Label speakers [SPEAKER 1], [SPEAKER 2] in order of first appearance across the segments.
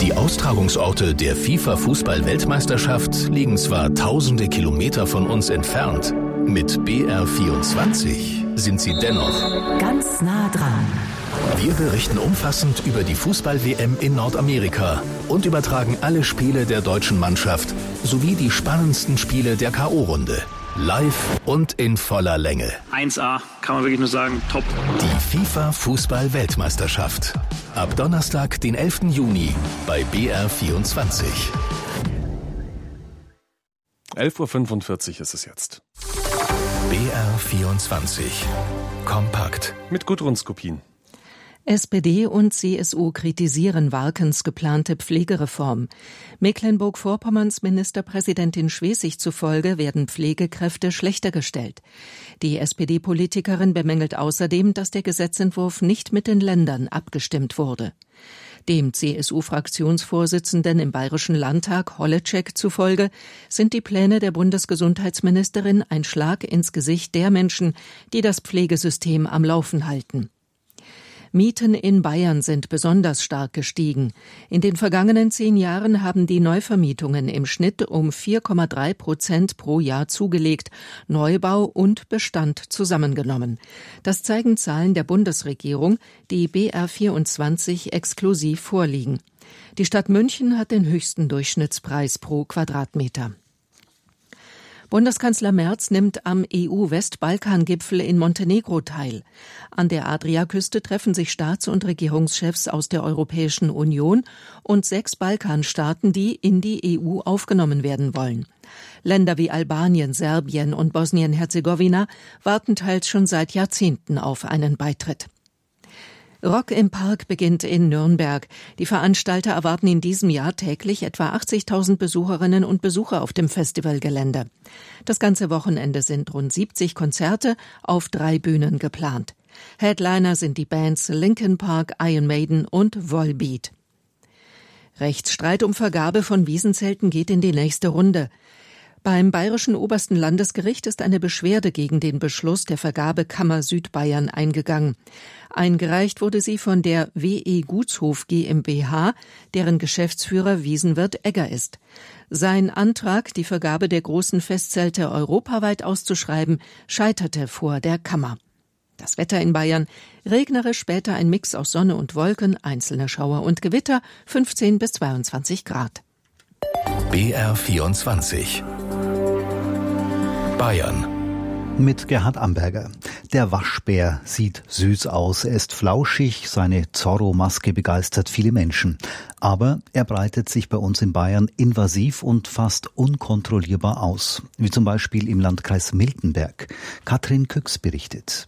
[SPEAKER 1] Die Austragungsorte der FIFA-Fußball-Weltmeisterschaft liegen zwar tausende Kilometer von uns entfernt, mit BR24 sind sie dennoch
[SPEAKER 2] ganz nah dran.
[SPEAKER 1] Wir berichten umfassend über die Fußball-WM in Nordamerika und übertragen alle Spiele der deutschen Mannschaft sowie die spannendsten Spiele der K.O.-Runde. Live und in voller Länge.
[SPEAKER 3] 1A, kann man wirklich nur sagen, top.
[SPEAKER 1] Die FIFA-Fußball-Weltmeisterschaft. Ab Donnerstag, den 11. Juni bei BR24.
[SPEAKER 4] 11.45 Uhr ist es jetzt.
[SPEAKER 1] BR24. Kompakt.
[SPEAKER 4] Mit Gudrun Skopin.
[SPEAKER 2] SPD und CSU kritisieren Warkens geplante Pflegereform. Mecklenburg-Vorpommerns Ministerpräsidentin Schwesig zufolge werden Pflegekräfte schlechter gestellt. Die SPD-Politikerin bemängelt außerdem, dass der Gesetzentwurf nicht mit den Ländern abgestimmt wurde. Dem CSU-Fraktionsvorsitzenden im Bayerischen Landtag, Holleczek, zufolge sind die Pläne der Bundesgesundheitsministerin ein Schlag ins Gesicht der Menschen, die das Pflegesystem am Laufen halten. Mieten in Bayern sind besonders stark gestiegen. In den vergangenen 10 Jahren haben die Neuvermietungen im Schnitt um 4,3% pro Jahr zugelegt, Neubau und Bestand zusammengenommen. Das zeigen Zahlen der Bundesregierung, die BR24 exklusiv vorliegen. Die Stadt München hat den höchsten Durchschnittspreis pro Quadratmeter. Bundeskanzler Merz nimmt am EU-Westbalkan-Gipfel in Montenegro teil. An der Adriaküste treffen sich Staats- und Regierungschefs aus der Europäischen Union und 6 Balkanstaaten, die in die EU aufgenommen werden wollen. Länder wie Albanien, Serbien und Bosnien-Herzegowina warten teils schon seit Jahrzehnten auf einen Beitritt. Rock im Park beginnt in Nürnberg. Die Veranstalter erwarten in diesem Jahr täglich etwa 80.000 Besucherinnen und Besucher auf dem Festivalgelände. Das ganze Wochenende sind rund 70 Konzerte auf 3 Bühnen geplant. Headliner sind die Bands Linkin Park, Iron Maiden und Volbeat. Rechtsstreit um Vergabe von Wiesenzelten geht in die nächste Runde. Beim Bayerischen Obersten Landesgericht ist eine Beschwerde gegen den Beschluss der Vergabekammer Südbayern eingegangen. Eingereicht wurde sie von der WE Gutshof GmbH, deren Geschäftsführer Wiesenwirt Egger ist. Sein Antrag, die Vergabe der großen Festzelte europaweit auszuschreiben, scheiterte vor der Kammer. Das Wetter in Bayern: regnerisch, später ein Mix aus Sonne und Wolken, einzelne Schauer und Gewitter, 15 bis 22 Grad.
[SPEAKER 1] BR24 Bayern.
[SPEAKER 5] Mit Gerhard Amberger. Der Waschbär sieht süß aus, er ist flauschig, seine Zorro-Maske begeistert viele Menschen. Aber er breitet sich bei uns in Bayern invasiv und fast unkontrollierbar aus. Wie zum Beispiel im Landkreis Miltenberg. Katrin Küchs berichtet.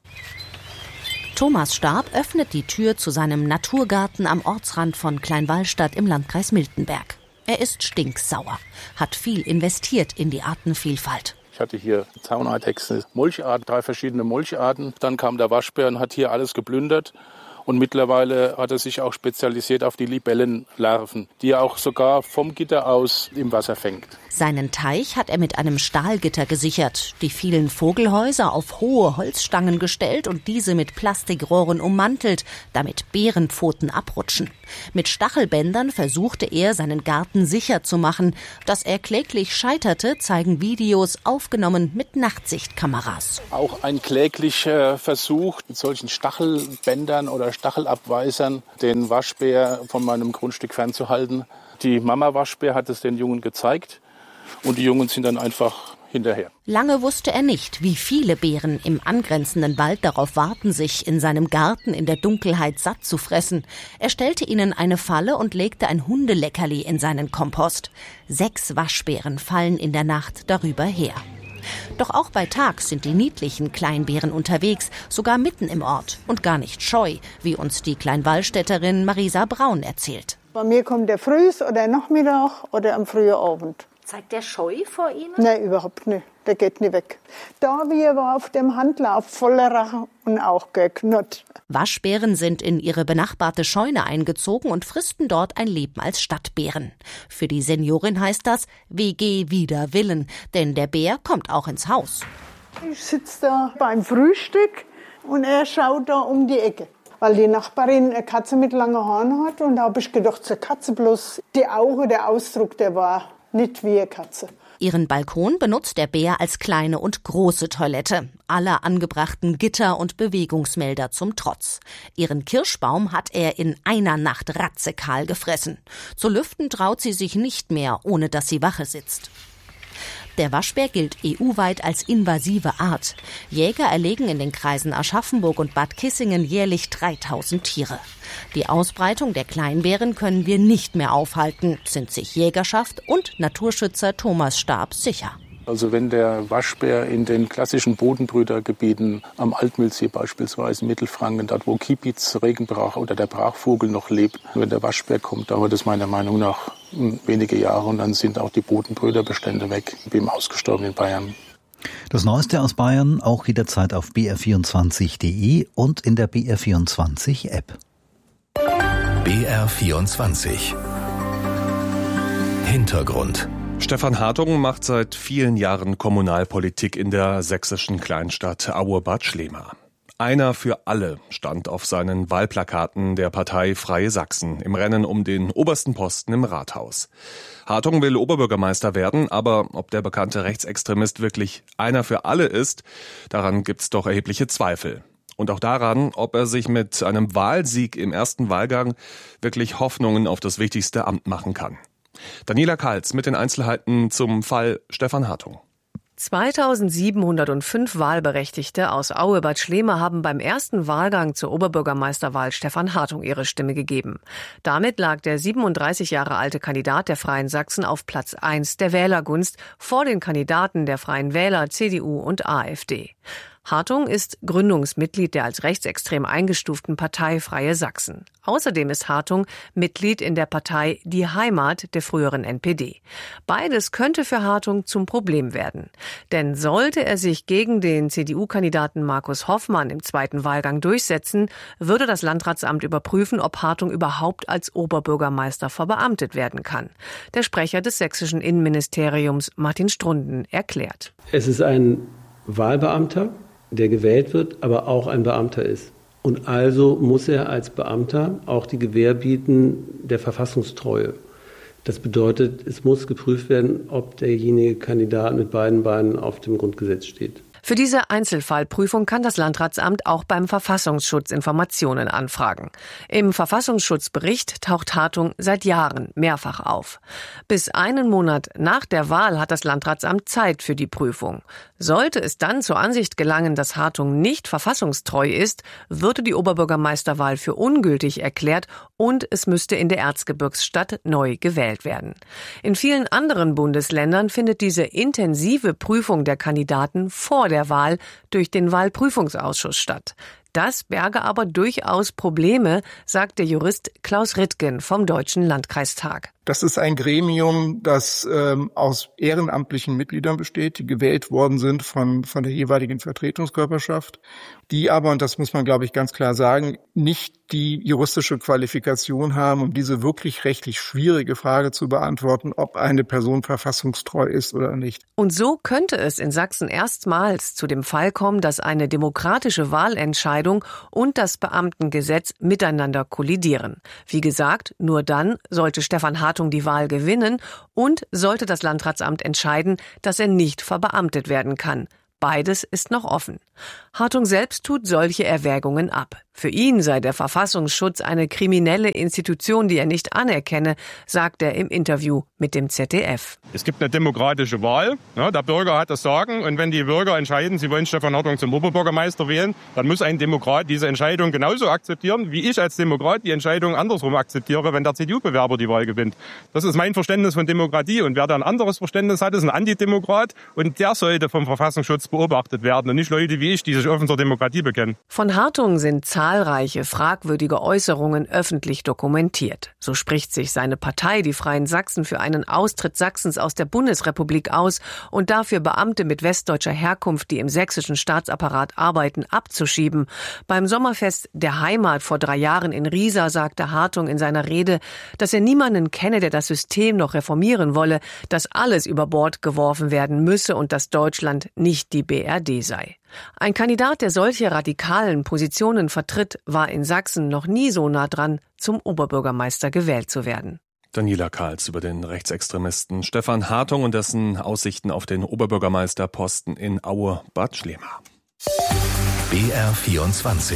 [SPEAKER 6] Thomas Stab öffnet die Tür zu seinem Naturgarten am Ortsrand von Kleinwallstadt im Landkreis Miltenberg. Er ist stinksauer, hat viel investiert in die Artenvielfalt.
[SPEAKER 7] Ich hatte hier Zauneidechse, Molcharten, 3 verschiedene Molcharten. Dann kam der Waschbär und hat hier alles geplündert. Und mittlerweile hat er sich auch spezialisiert auf die Libellenlarven, die er auch sogar vom Gitter aus im Wasser fängt.
[SPEAKER 6] Seinen Teich hat er mit einem Stahlgitter gesichert, die vielen Vogelhäuser auf hohe Holzstangen gestellt und diese mit Plastikrohren ummantelt, damit Bärenpfoten abrutschen. Mit Stachelbändern versuchte er, seinen Garten sicher zu machen. Dass er kläglich scheiterte, zeigen Videos, aufgenommen mit Nachtsichtkameras.
[SPEAKER 7] Auch ein kläglicher Versuch, mit solchen Stachelbändern oder Stachelabweisern den Waschbär von meinem Grundstück fernzuhalten. Die Mama Waschbär hat es den Jungen gezeigt und die Jungen sind dann einfach hinterher.
[SPEAKER 6] Lange wusste er nicht, wie viele Bären im angrenzenden Wald darauf warten, sich in seinem Garten in der Dunkelheit satt zu fressen. Er stellte ihnen eine Falle und legte ein Hundeleckerli in seinen Kompost. 6 Waschbären fallen in der Nacht darüber her. Doch auch bei Tag sind die niedlichen Kleinbären unterwegs, sogar mitten im Ort und gar nicht scheu, wie uns die Kleinwallstädterin Marisa Braun erzählt.
[SPEAKER 8] Bei mir kommt der frühs oder Nachmittag oder am frühen Abend.
[SPEAKER 6] Zeigt der Scheu vor Ihnen?
[SPEAKER 8] Nein, überhaupt nicht. Der geht nicht weg. Da wie er war auf dem Handlauf, voller Rache und auch geknurrt.
[SPEAKER 6] Waschbären sind in ihre benachbarte Scheune eingezogen und fristen dort ein Leben als Stadtbären. Für die Seniorin heißt das WG wider Willen, denn der Bär kommt auch ins Haus.
[SPEAKER 8] Ich sitze da beim Frühstück und er schaut da um die Ecke. weil die Nachbarin eine Katze mit langen Haaren hat. Und da habe ich gedacht, zur Katze bloß die Augen, der Ausdruck, der war nicht wie eine Katze.
[SPEAKER 6] Ihren Balkon benutzt der Bär als kleine und große Toilette. Alle angebrachten Gitter und Bewegungsmelder zum Trotz. Ihren Kirschbaum hat er in einer Nacht ratzekahl gefressen. Zu lüften traut sie sich nicht mehr, ohne dass sie Wache sitzt. Der Waschbär gilt EU-weit als invasive Art. Jäger erlegen in den Kreisen Aschaffenburg und Bad Kissingen jährlich 3000 Tiere. Die Ausbreitung der Kleinbären können wir nicht mehr aufhalten, sind sich Jägerschaft und Naturschützer Thomas Stab sicher.
[SPEAKER 7] Also wenn der Waschbär in den klassischen Bodenbrütergebieten am Altmühlsee beispielsweise, Mittelfranken, dort wo Kiebitz, Regenbrach oder der Brachvogel noch lebt, wenn der Waschbär kommt, dauert es meiner Meinung nach wenige Jahre und dann sind auch die Bodenbrüterbestände weg, wie im ausgestorbenen Bayern.
[SPEAKER 5] Das Neueste aus Bayern auch jederzeit auf br24.de und in der BR24-App.
[SPEAKER 1] BR24 Hintergrund.
[SPEAKER 4] Stefan Hartung macht seit vielen Jahren Kommunalpolitik in der sächsischen Kleinstadt Aue-Bad Schlema. Einer für alle stand auf seinen Wahlplakaten der Partei Freie Sachsen im Rennen um den obersten Posten im Rathaus. Hartung will Oberbürgermeister werden, aber ob der bekannte Rechtsextremist wirklich einer für alle ist, daran gibt's doch erhebliche Zweifel. Und auch daran, ob er sich mit einem Wahlsieg im ersten Wahlgang wirklich Hoffnungen auf das wichtigste Amt machen kann. Daniela Kaltz mit den Einzelheiten zum Fall Stefan Hartung.
[SPEAKER 9] 2705 Wahlberechtigte aus Aue-Bad Schlema haben beim ersten Wahlgang zur Oberbürgermeisterwahl Stefan Hartung ihre Stimme gegeben. Damit lag der 37 Jahre alte Kandidat der Freien Sachsen auf Platz 1 der Wählergunst vor den Kandidaten der Freien Wähler, CDU und AfD. Hartung ist Gründungsmitglied der als rechtsextrem eingestuften Partei Freie Sachsen. Außerdem ist Hartung Mitglied in der Partei Die Heimat der früheren NPD. Beides könnte für Hartung zum Problem werden. Denn sollte er sich gegen den CDU-Kandidaten Markus Hoffmann im zweiten Wahlgang durchsetzen, würde das Landratsamt überprüfen, ob Hartung überhaupt als Oberbürgermeister verbeamtet werden kann. Der Sprecher des sächsischen Innenministeriums, Martin Strunden, erklärt.
[SPEAKER 10] Es ist ein Wahlbeamter, der gewählt wird, aber auch ein Beamter ist. Und also muss er als Beamter auch die Gewähr bieten der Verfassungstreue. Das bedeutet, es muss geprüft werden, ob derjenige Kandidat mit beiden Beinen auf dem Grundgesetz steht.
[SPEAKER 9] Für diese Einzelfallprüfung kann das Landratsamt auch beim Verfassungsschutz Informationen anfragen. Im Verfassungsschutzbericht taucht Hartung seit Jahren mehrfach auf. Bis einen Monat nach der Wahl hat das Landratsamt Zeit für die Prüfung. Sollte es dann zur Ansicht gelangen, dass Hartung nicht verfassungstreu ist, würde die Oberbürgermeisterwahl für ungültig erklärt und es müsste in der Erzgebirgsstadt neu gewählt werden. In vielen anderen Bundesländern findet diese intensive Prüfung der Kandidaten vor der Wahl durch den Wahlprüfungsausschuss statt. Das berge aber durchaus Probleme, sagt der Jurist Klaus Rittgen vom Deutschen Landkreistag.
[SPEAKER 11] Das ist ein Gremium, das aus ehrenamtlichen Mitgliedern besteht, die gewählt worden sind von der jeweiligen Vertretungskörperschaft, die aber, und das muss man, glaube ich, ganz klar sagen, nicht die juristische Qualifikation haben, um diese wirklich rechtlich schwierige Frage zu beantworten, ob eine Person verfassungstreu ist oder nicht.
[SPEAKER 9] Und so könnte es in Sachsen erstmals zu dem Fall kommen, dass eine demokratische Wahlentscheidung und das Beamtengesetz miteinander kollidieren. Wie gesagt, nur dann sollte Stefan Hartung die Wahl gewinnen und sollte das Landratsamt entscheiden, dass er nicht verbeamtet werden kann. Beides ist noch offen. Hartung selbst tut solche Erwägungen ab. Für ihn sei der Verfassungsschutz eine kriminelle Institution, die er nicht anerkenne, sagt er im Interview mit dem ZDF.
[SPEAKER 12] Es gibt eine demokratische Wahl, der Bürger hat das Sagen und wenn die Bürger entscheiden, sie wollen Stefan Hartung zum Oberbürgermeister wählen, dann muss ein Demokrat diese Entscheidung genauso akzeptieren, wie ich als Demokrat die Entscheidung andersrum akzeptiere, wenn der CDU-Bewerber die Wahl gewinnt. Das ist mein Verständnis von Demokratie und wer da ein anderes Verständnis hat, ist ein Antidemokrat und der sollte vom Verfassungsschutz beobachtet werden und nicht Leute wie ich, die sich offen zur Demokratie bekennen.
[SPEAKER 9] Von Hartung sind zahlreiche fragwürdige Äußerungen öffentlich dokumentiert. So spricht sich seine Partei, die Freien Sachsen, für einen Austritt Sachsens aus der Bundesrepublik aus und dafür Beamte mit westdeutscher Herkunft, die im sächsischen Staatsapparat arbeiten, abzuschieben. Beim Sommerfest der Heimat vor 3 Jahren in Riesa sagte Hartung in seiner Rede, dass er niemanden kenne, der das System noch reformieren wolle, dass alles über Bord geworfen werden müsse und dass Deutschland nicht die die BRD sei. Ein Kandidat, der solche radikalen Positionen vertritt, war in Sachsen noch nie so nah dran, zum Oberbürgermeister gewählt zu werden.
[SPEAKER 4] Daniela Karls über den Rechtsextremisten Stefan Hartung und dessen Aussichten auf den Oberbürgermeisterposten in Aue-Bad Schlema.
[SPEAKER 1] BR24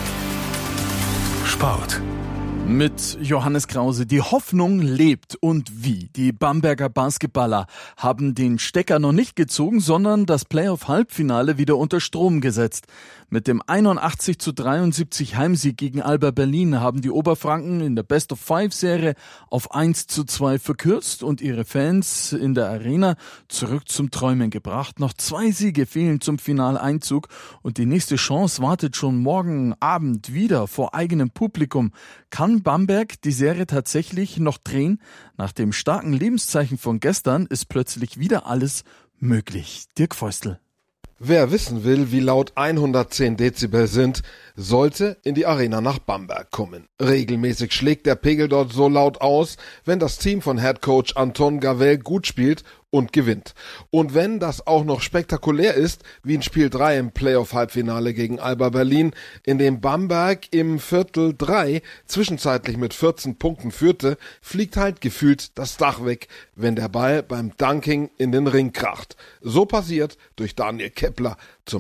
[SPEAKER 1] Sport.
[SPEAKER 13] Mit Johannes Krause. Die Hoffnung lebt und wie. Die Bamberger Basketballer haben den Stecker noch nicht gezogen, sondern das Playoff-Halbfinale wieder unter Strom gesetzt. Mit dem 81:73 Heimsieg gegen Alba Berlin haben die Oberfranken in der Best-of-5-Serie auf 1:2 verkürzt und ihre Fans in der Arena zurück zum Träumen gebracht. Noch 2 Siege fehlen zum Finaleinzug und die nächste Chance wartet schon morgen Abend wieder vor eigenem Publikum. Kann Bamberg die Serie tatsächlich noch drehen? Nach dem starken Lebenszeichen von gestern ist plötzlich wieder alles möglich. Dirk Feustel.
[SPEAKER 14] Wer wissen will, wie laut 110 Dezibel sind, sollte in die Arena nach Bamberg kommen. Regelmäßig schlägt der Pegel dort so laut aus, wenn das Team von Headcoach Anton Gavel gut spielt und gewinnt. Und wenn das auch noch spektakulär ist, wie in Spiel 3 im Playoff-Halbfinale gegen Alba Berlin, in dem Bamberg im Viertel 3 zwischenzeitlich mit 14 Punkten führte, fliegt halt gefühlt das Dach weg, wenn der Ball beim Dunking in den Ring kracht. So passiert durch Daniel Kepler zum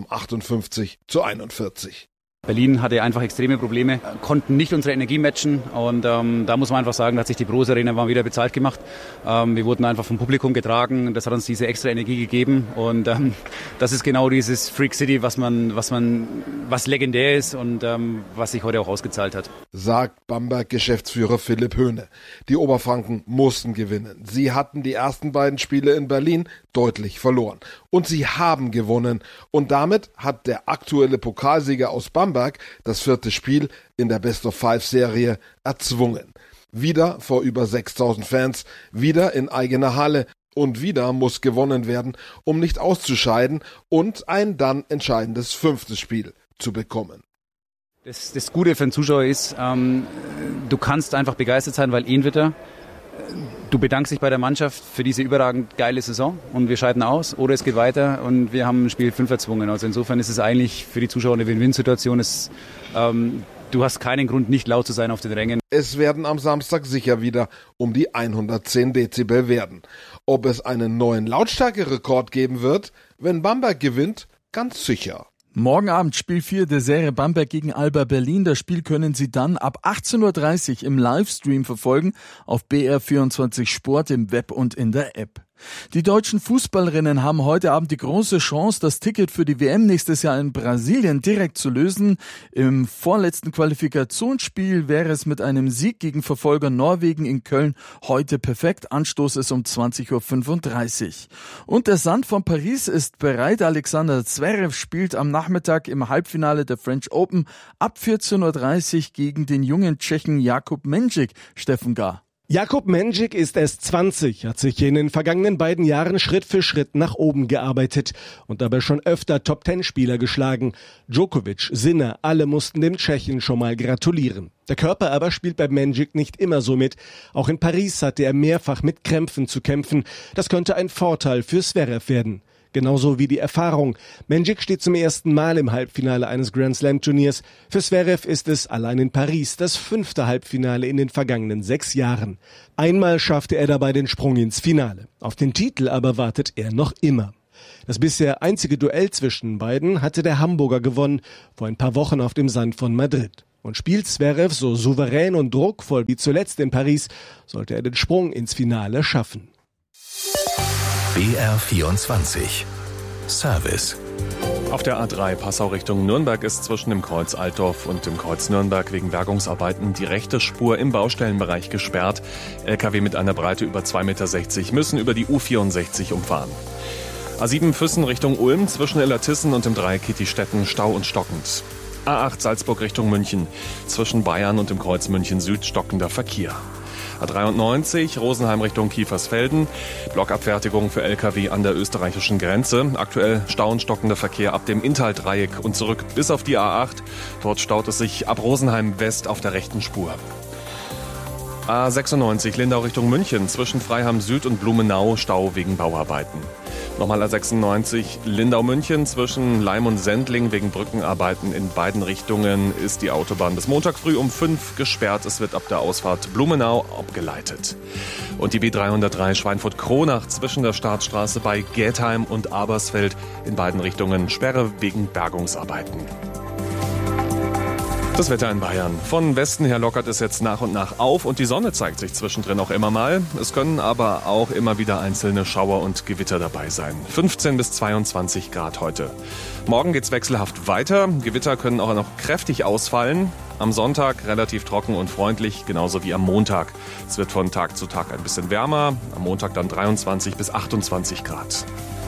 [SPEAKER 14] 58:41.
[SPEAKER 15] Berlin hatte einfach extreme Probleme, konnten nicht unsere Energie matchen und da muss man einfach sagen, da hat sich die Bros Arena mal wieder bezahlt gemacht. Wir wurden einfach vom Publikum getragen, das hat uns diese extra Energie gegeben und das ist genau dieses Freak City, was legendär ist und was sich heute auch ausgezahlt hat.
[SPEAKER 14] Sagt Bamberg-Geschäftsführer Philipp Höhne. Die Oberfranken mussten gewinnen. Sie hatten die ersten beiden Spiele in Berlin deutlich verloren. Und sie haben gewonnen. Und damit hat der aktuelle Pokalsieger aus Bamberg das 4. Spiel in der Best-of-5-Serie erzwungen. Wieder vor über 6.000 Fans, wieder in eigener Halle. Und wieder muss gewonnen werden, um nicht auszuscheiden und ein dann entscheidendes 5. Spiel zu bekommen.
[SPEAKER 15] Das Gute für den Zuschauer ist, du kannst einfach begeistert sein, weil Witter. Du bedankst dich bei der Mannschaft für diese überragend geile Saison und wir scheiden aus oder es geht weiter und wir haben Spiel 5 erzwungen. Also insofern ist es eigentlich für die Zuschauer eine Win-Win-Situation. Du hast keinen Grund, nicht laut zu sein auf den Rängen.
[SPEAKER 14] Es werden am Samstag sicher wieder um die 110 Dezibel werden. Ob es einen neuen Lautstärkerekord geben wird, wenn Bamberg gewinnt, ganz sicher.
[SPEAKER 13] Morgen Abend Spiel 4 der Serie Bamberg gegen Alba Berlin. Das Spiel können Sie dann ab 18:30 Uhr im Livestream verfolgen auf BR24 Sport im Web und in der App. Die deutschen Fußballerinnen haben heute Abend die große Chance, das Ticket für die WM nächstes Jahr in Brasilien direkt zu lösen. Im vorletzten Qualifikationsspiel wäre es mit einem Sieg gegen Verfolger Norwegen in Köln heute perfekt. Anstoß ist um 20:35 Uhr. Und der Sand von Paris ist bereit. Alexander Zverev spielt am Nachmittag im Halbfinale der French Open ab 14:30 Uhr gegen den jungen Tschechen Jakub Mendžić. Steffen Gar.
[SPEAKER 16] Jakub Mendžić ist erst 20, hat sich in den vergangenen beiden Jahren Schritt für Schritt nach oben gearbeitet und dabei schon öfter Top-10-Spieler geschlagen. Djokovic, Sinner, alle mussten dem Tschechen schon mal gratulieren. Der Körper aber spielt bei Mendžić nicht immer so mit. Auch in Paris hatte er mehrfach mit Krämpfen zu kämpfen. Das könnte ein Vorteil für Zverev werden. Genauso wie die Erfahrung. Mendžić steht zum ersten Mal im Halbfinale eines Grand-Slam-Turniers. Für Zverev ist es allein in Paris das 5. Halbfinale in den vergangenen 6 Jahren. Einmal schaffte er dabei den Sprung ins Finale. Auf den Titel aber wartet er noch immer. Das bisher einzige Duell zwischen beiden hatte der Hamburger gewonnen, vor ein paar Wochen auf dem Sand von Madrid. Und spielt Zverev so souverän und druckvoll wie zuletzt in Paris, sollte er den Sprung ins Finale schaffen.
[SPEAKER 1] BR24 Service.
[SPEAKER 4] Auf der A3 Passau Richtung Nürnberg ist zwischen dem Kreuz Altdorf und dem Kreuz Nürnberg wegen Bergungsarbeiten die rechte Spur im Baustellenbereich gesperrt. LKW mit einer Breite über 2,60 Meter müssen über die U64 umfahren. A7 Füssen Richtung Ulm zwischen Illertissen und dem Dreieck Kittistetten Stau und stockend. A8 Salzburg Richtung München zwischen Bayern und dem Kreuz München Süd stockender Verkehr. A93 Rosenheim Richtung Kiefersfelden. Blockabfertigung für LKW an der österreichischen Grenze. Aktuell Stau und stockender Verkehr ab dem Inntal-Dreieck und zurück bis auf die A8. Dort staut es sich ab Rosenheim West auf der rechten Spur. A96 Lindau Richtung München zwischen Freiham Süd und Blumenau Stau wegen Bauarbeiten. Nochmal A96 Lindau-München zwischen Leim und Sendling wegen Brückenarbeiten in beiden Richtungen ist die Autobahn bis Montag früh um 5 gesperrt. Es wird ab der Ausfahrt Blumenau abgeleitet. Und die B303 Schweinfurt-Kronach zwischen der Startstraße bei Getheim und Abersfeld in beiden Richtungen Sperre wegen Bergungsarbeiten. Das Wetter in Bayern. Von Westen her lockert es jetzt nach und nach auf und die Sonne zeigt sich zwischendrin auch immer mal. Es können aber auch immer wieder einzelne Schauer und Gewitter dabei sein. 15 bis 22 Grad heute. Morgen geht's wechselhaft weiter. Gewitter können auch noch kräftig ausfallen. Am Sonntag relativ trocken und freundlich, genauso wie am Montag. Es wird von Tag zu Tag ein bisschen wärmer. Am Montag dann 23 bis 28 Grad.